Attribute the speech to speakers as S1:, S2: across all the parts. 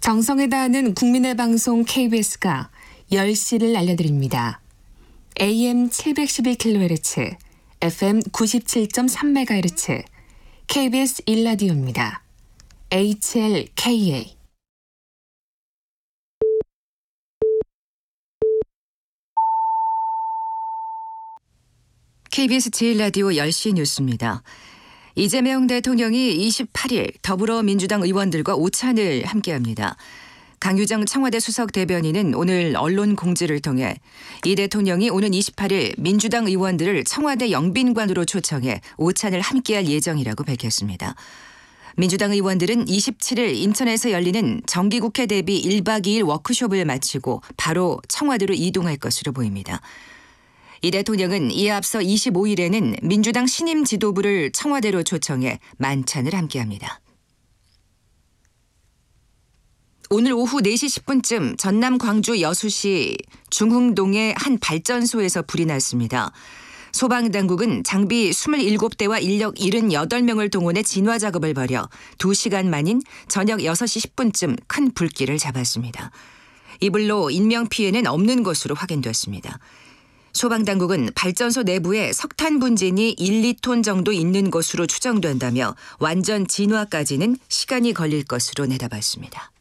S1: 정성에 다하는 국민의 방송 KBS가 10시를 알려드립니다. AM 712kHz, FM 97.3MHz, KBS 1라디오입니다. HLKA.
S2: KBS 제1라디오 10시 뉴스입니다. 이재명 대통령이 28일 더불어민주당 의원들과 오찬을 함께합니다. 강유정 청와대 수석 대변인은 오늘 언론 공지를 통해 이 대통령이 오는 28일 민주당 의원들을 청와대 영빈관으로 초청해 오찬을 함께할 예정이라고 밝혔습니다. 민주당 의원들은 27일 인천에서 열리는 정기국회 대비 1박 2일 워크숍을 마치고 바로 청와대로 이동할 것으로 보입니다. 이 대통령은 이에 앞서 25일에는 민주당 신임 지도부를 청와대로 초청해 만찬을 함께합니다. 오늘 오후 4시 10분쯤 전남 광주 여수시 중흥동의 한 발전소에서 불이 났습니다. 소방당국은 장비 27대와 인력 78명을 동원해 진화 작업을 벌여 2시간 만인 저녁 6시 10분쯤 큰 불길을 잡았습니다. 이 불로 인명피해는 없는 것으로 확인됐습니다. 소방당국은 발전소 내부에 석탄 분진이 1, 2톤 정도 있는 것으로 추정된다며 완전 진화까지는 시간이 걸릴 것으로 내다봤습니다.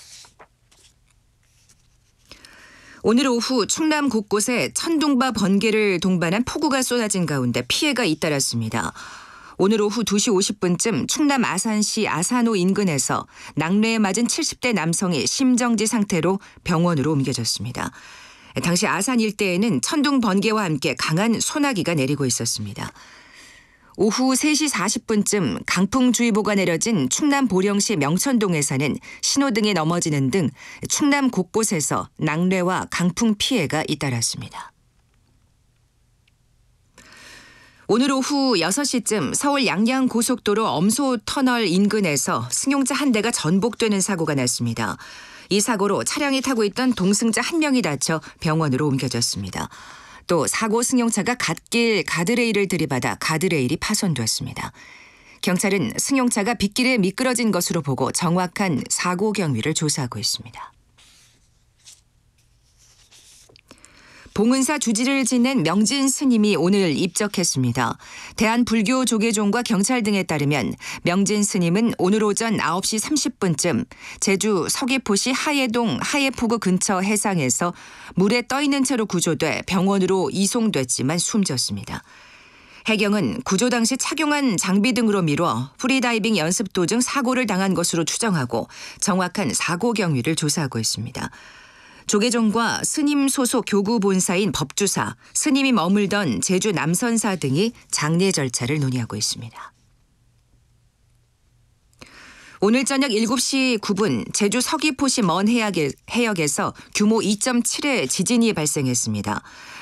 S2: 오늘 오후 충남 곳곳에 천둥과 번개를 동반한 폭우가 쏟아진 가운데 피해가 잇따랐습니다. 오늘 오후 2시 50분쯤 충남 아산시 아산호 인근에서 낙뢰에 맞은 70대 남성이 심정지 상태로 병원으로 옮겨졌습니다. 당시 아산 일대에는 천둥 번개와 함께 강한 소나기가 내리고 있었습니다. 오후 3시 40분쯤 강풍주의보가 내려진 충남 보령시 명천동에서는 신호등이 넘어지는 등 충남 곳곳에서 낙뢰와 강풍 피해가 잇따랐습니다. 오늘 오후 6시쯤 서울 양양고속도로 엄소터널 인근에서 승용차 한 대가 전복되는 사고가 났습니다. 이 사고로 차량이 타고 있던 동승자 1명이 다쳐 병원으로 옮겨졌습니다. 또 사고 승용차가 갓길 가드레일을 들이받아 가드레일이 파손됐습니다. 경찰은 승용차가 빗길에 미끄러진 것으로 보고 정확한 사고 경위를 조사하고 있습니다. 봉은사 주지를 지낸 명진 스님이 오늘 입적했습니다. 대한불교조계종과 경찰 등에 따르면 명진 스님은 오늘 오전 9시 30분쯤 제주 서귀포시 하예동 하예포구 근처 해상에서 물에 떠 있는 채로 구조돼 병원으로 이송됐지만 숨졌습니다. 해경은 구조 당시 착용한 장비 등으로 미뤄 프리다이빙 연습 도중 사고를 당한 것으로 추정하고 정확한 사고 경위를 조사하고 있습니다. 조계종과 스님 소속 교구 본사인 법주사, 스님이 머물던 제주 남선사 등이 장례 절차를 논의하고 있습니다. 오늘 저녁 7시 9분 제주 서귀포시 먼 해역에서 규모 2.7의 지진이 발생했습니다.